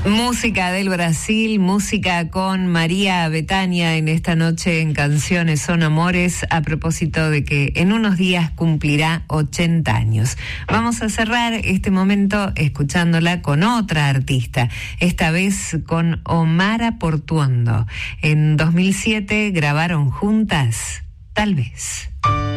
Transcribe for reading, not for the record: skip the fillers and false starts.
Música del Brasil, música con María Bethânia en esta noche en Canciones Son Amores, a propósito de que en unos días cumplirá 80 años. Vamos a cerrar este momento escuchándola con otra artista, esta vez con Omara Portuondo. En 2007 grabaron juntas Tal vez.